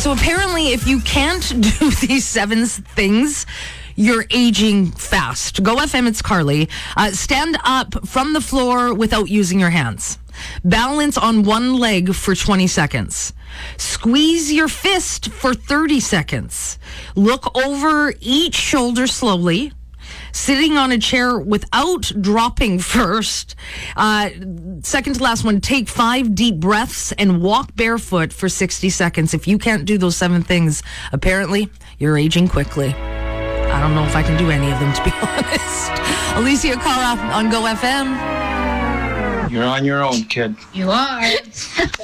So apparently, if you can't do these 7 things, you're aging fast. Go FM, it's Carly. Stand up from the floor without using your hands. Balance on one leg for 20 seconds. Squeeze your fist for 30 seconds. Look over each shoulder slowly. Sitting on a chair without dropping first. Second to last one, take 5 deep breaths and walk barefoot for 60 seconds. If you can't do those 7 things, apparently you're aging quickly. I don't know if I can do any of them, to be honest. Alicia Cara on Go FM. You're on your own, kid. You are.